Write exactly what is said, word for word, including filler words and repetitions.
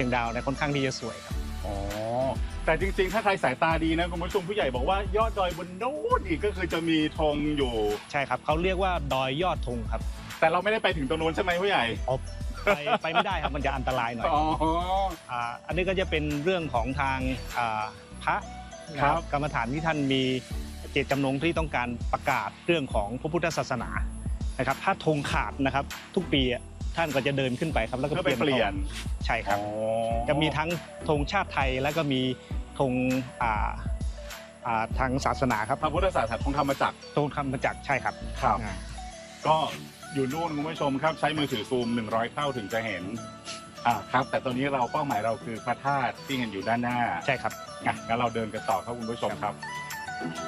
ดาวเนี่ยค่อนข้างที่จะสวยครับอ๋อแต่จริงๆถ้าใครสายตาดีนะคุณผู้ชมผู้ใหญ่บอกว่ายอดดอยบนโน้นอีกก็คือจะมีธงอยู่ใช่ครับเขาเรียกว่าดอยยอดธงครับแต่เราไม่ได้ไปถึงตรงโน้นใช่ไหมผู้ใหญ่ไปไปไม่ได้ครับมันจะอันตรายหน่อยอ๋ออันนี้ก็จะเป็นเรื่องของทางพระกรรมฐานที่ท่านมีเจตจำนงที่ต้องการประกาศเรื่องของพระพุทธศาสนานะครับถ้าธงขาดนะครับทุกปีท่านก็จะเดินขึ้นไปครับแล้วก็เปลี่ยนใช่ครับจะมีทั้งธงชาติไทยแล้วก็มีธงทางศาสนาครับพระพุทธศาสนาธงธรรมจักรธงธรรมจักรใช่ครับครับก็อยู่นู่นคุณผู้ชมครับใช้มือถือซูมหนึ่งร้อยเท่าถึงจะเห็นอ่าครับแต่ตอนนี้เราเป้าหมายเราคือพระธาตุที่เห็นอยู่ด้านหน้าใช่ครับงั้นเราเดินกันต่อครับคุณผู้ชมครับ